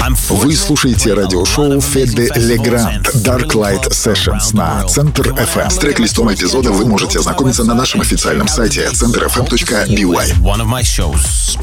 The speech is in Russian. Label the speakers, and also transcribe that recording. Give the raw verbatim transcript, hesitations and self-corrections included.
Speaker 1: Вы слушаете радиошоу Феде Легранд Dark Light Sessions на Центр эф эм. С трек-листом эпизода вы можете ознакомиться на нашем официальном сайте центр эф эм точка би уай.